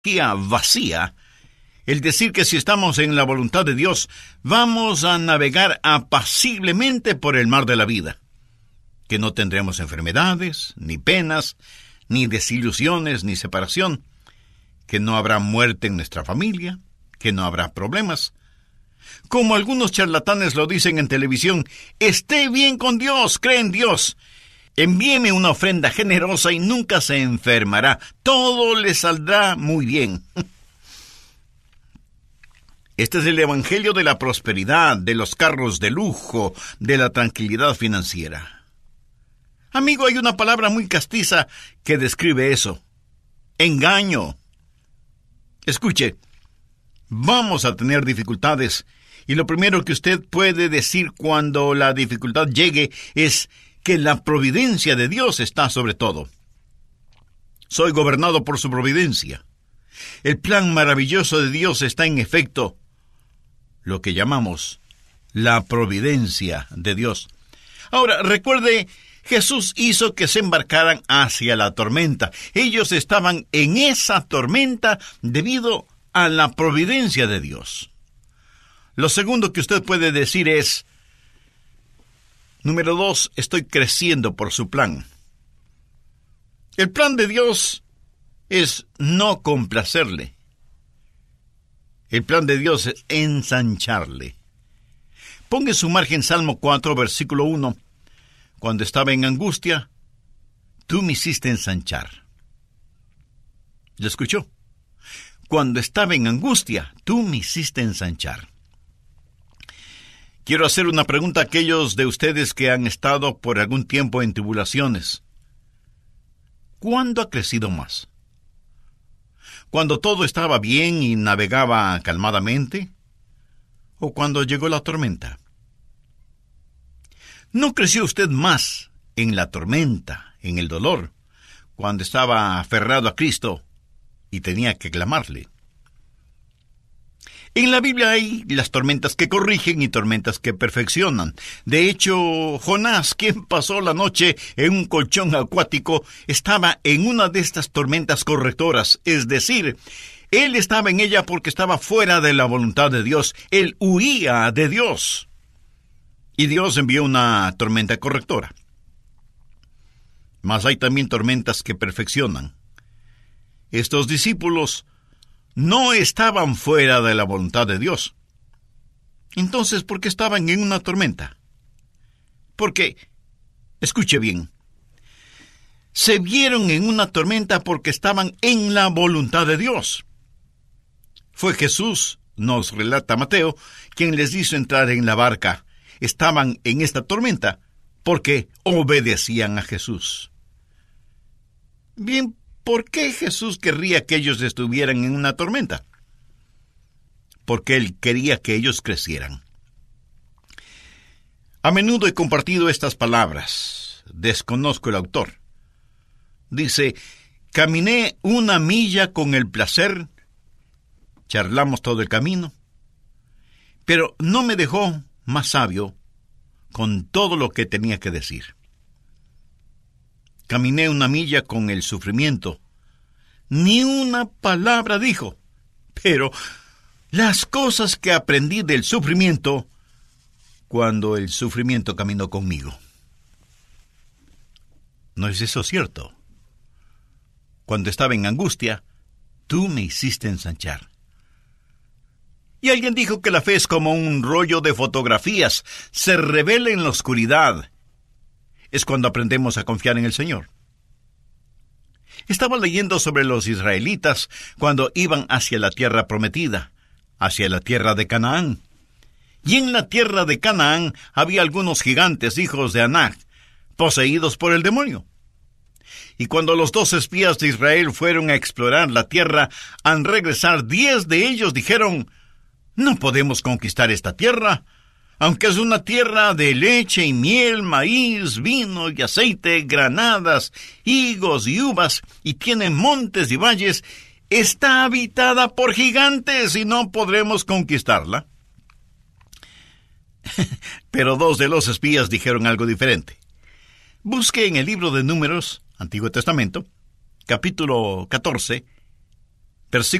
vacía el decir que si estamos en la voluntad de Dios, vamos a navegar apaciblemente por el mar de la vida, que no tendremos enfermedades, ni penas, ni desilusiones, ni separación, que no habrá muerte en nuestra familia, que no habrá problemas. Como algunos charlatanes lo dicen en televisión, esté bien con Dios, cree en Dios. Envíeme una ofrenda generosa y nunca se enfermará. Todo le saldrá muy bien. Este es el evangelio de la prosperidad, de los carros de lujo, de la tranquilidad financiera. Amigo, hay una palabra muy castiza que describe eso. Engaño. Escuche, vamos a tener dificultades, y lo primero que usted puede decir cuando la dificultad llegue es que la providencia de Dios está sobre todo. Soy gobernado por su providencia. El plan maravilloso de Dios está en efecto, lo que llamamos la providencia de Dios. Ahora, recuerde, Jesús hizo que se embarcaran hacia la tormenta. Ellos estaban en esa tormenta debido a la providencia de Dios. Lo segundo que usted puede decir es, número 2, estoy creciendo por su plan. El plan de Dios es no complacerle. El plan de Dios es ensancharle. Ponga en su margen Salmo 4, versículo 1. Cuando estaba en angustia, tú me hiciste ensanchar. ¿Lo escuchó? Cuando estaba en angustia, tú me hiciste ensanchar. Quiero hacer una pregunta a aquellos de ustedes que han estado por algún tiempo en tribulaciones. ¿Cuándo ha crecido más? ¿Cuando todo estaba bien y navegaba calmadamente? ¿O cuando llegó la tormenta? ¿No creció usted más en la tormenta, en el dolor, cuando estaba aferrado a Cristo y tenía que clamarle? En la Biblia hay las tormentas que corrigen y tormentas que perfeccionan. De hecho, Jonás, quien pasó la noche en un colchón acuático, estaba en una de estas tormentas correctoras. Es decir, él estaba en ella porque estaba fuera de la voluntad de Dios. Él huía de Dios. Y Dios envió una tormenta correctora. Mas hay también tormentas que perfeccionan. Estos discípulos no estaban fuera de la voluntad de Dios. Entonces, ¿por qué estaban en una tormenta? Porque, escuche bien, se vieron en una tormenta porque estaban en la voluntad de Dios. Fue Jesús, nos relata Mateo, quien les hizo entrar en la barca. Estaban en esta tormenta porque obedecían a Jesús. Bien, ¿por qué Jesús querría que ellos estuvieran en una tormenta? Porque Él quería que ellos crecieran. A menudo he compartido estas palabras. Desconozco el autor. Dice, caminé 1 milla con el placer. Charlamos todo el camino. Pero no me dejó más sabio con todo lo que tenía que decir. Caminé 1 milla con el sufrimiento. Ni una palabra dijo. Pero las cosas que aprendí del sufrimiento, cuando el sufrimiento caminó conmigo. ¿No es eso cierto? Cuando estaba en angustia, tú me hiciste ensanchar. Y alguien dijo que la fe es como un rollo de fotografías. Se revela en la oscuridad. Es cuando aprendemos a confiar en el Señor. Estaba leyendo sobre los israelitas cuando iban hacia la tierra prometida, hacia la tierra de Canaán. Y en la tierra de Canaán había algunos gigantes, hijos de Anac, poseídos por el demonio. Y cuando los 2 espías de Israel fueron a explorar la tierra, al regresar 10 de ellos dijeron, no podemos conquistar esta tierra. Aunque es una tierra de leche y miel, maíz, vino y aceite, granadas, higos y uvas, y tiene montes y valles, está habitada por gigantes y no podremos conquistarla. Pero 2 de los espías dijeron algo diferente. Busque en el libro de Números, Antiguo Testamento, capítulo 14, Versículo